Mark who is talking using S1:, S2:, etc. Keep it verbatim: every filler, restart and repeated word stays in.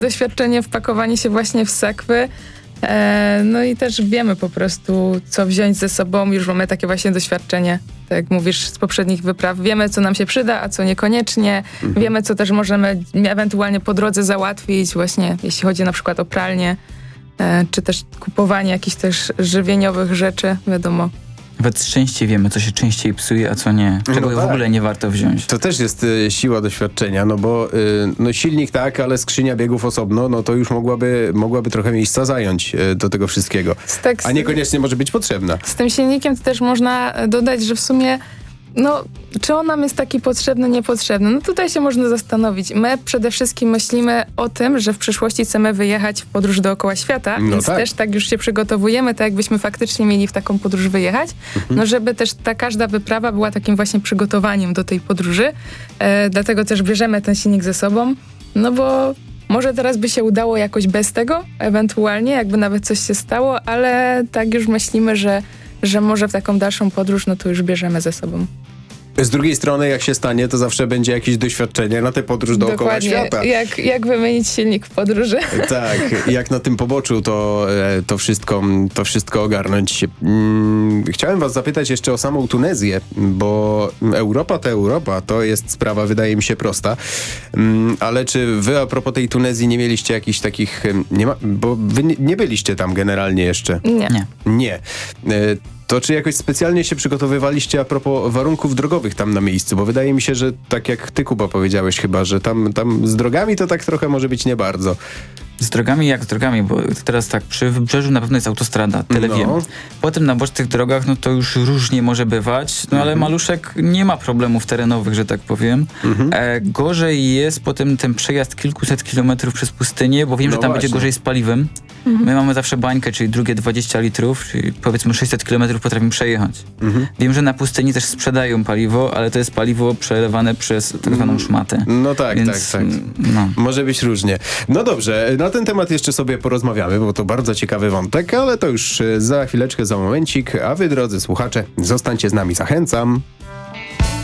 S1: doświadczenie wpakowanie się właśnie w sekwy. E, no i też wiemy po prostu, co wziąć ze sobą. Już mamy takie właśnie doświadczenie, tak jak mówisz, z poprzednich wypraw. Wiemy, co nam się przyda, a co niekoniecznie. Mhm. Wiemy, co też możemy ewentualnie po drodze załatwić, właśnie jeśli chodzi na przykład o pralnię, e, czy też kupowanie jakichś też żywieniowych rzeczy, wiadomo.
S2: Nawet częściej wiemy, co się częściej psuje, a co nie. Czego no tak. w ogóle nie warto wziąć.
S3: To też jest y, siła doświadczenia, no bo y, no silnik tak, ale skrzynia biegów osobno, no to już mogłaby, mogłaby trochę miejsca zająć y, do tego wszystkiego.
S1: Tak,
S3: a niekoniecznie może być potrzebna.
S1: Z tym silnikiem to też można dodać, że w sumie no, czy on nam jest taki potrzebny, niepotrzebny? No tutaj się można zastanowić. My przede wszystkim myślimy o tym, że w przyszłości chcemy wyjechać w podróż dookoła świata, no więc tak. też tak już się przygotowujemy, tak jakbyśmy faktycznie mieli w taką podróż wyjechać, mhm. no żeby też ta każda wyprawa była takim właśnie przygotowaniem do tej podróży. E, dlatego też bierzemy ten silnik ze sobą, no bo może teraz by się udało jakoś bez tego, ewentualnie, jakby nawet coś się stało, ale tak już myślimy, że że może w taką dalszą podróż, no to już bierzemy ze sobą.
S3: Z drugiej strony, jak się stanie, to zawsze będzie jakieś doświadczenie na tę podróż dookoła
S1: Dokładnie.
S3: świata.
S1: Jak, jak wymienić silnik w podróży.
S3: Tak, jak na tym poboczu to, to, wszystko, to wszystko ogarnąć. Chciałem was zapytać jeszcze o samą Tunezję, bo Europa to Europa, to jest sprawa, wydaje mi się, prosta. Ale czy wy a propos tej Tunezji nie mieliście jakichś takich... Nie ma, bo wy nie byliście tam generalnie jeszcze.
S1: Nie.
S2: Nie.
S3: Nie. To czy jakoś specjalnie się przygotowywaliście a propos warunków drogowych tam na miejscu? Bo wydaje mi się, że tak jak ty, Kuba, powiedziałeś chyba, że tam, tam z drogami to tak trochę może być nie bardzo.
S2: Z drogami jak z drogami, bo teraz tak, przy wybrzeżu na pewno jest autostrada, tyle
S3: no.
S2: wiem. Potem na bocznych drogach, no to już różnie może bywać, no ale mhm. Maluszek nie ma problemów terenowych, że tak powiem. Mhm. E, gorzej jest potem ten przejazd kilkuset kilometrów przez pustynię, bo wiem, no że tam właśnie. Będzie gorzej z paliwem. Mhm. My mamy zawsze bańkę, czyli drugie dwadzieścia litrów, czyli powiedzmy sześćset kilometrów potrafimy przejechać. Mhm. Wiem, że na pustyni też sprzedają paliwo, ale to jest paliwo przelewane przez tak zwaną szmatę.
S3: No tak,
S2: Więc,
S3: tak, tak.
S2: No.
S3: Może być różnie. No dobrze, na ten temat jeszcze sobie porozmawiamy, bo to bardzo ciekawy wątek, ale to już za chwileczkę, za momencik, a wy, drodzy słuchacze, zostańcie z nami, zachęcam.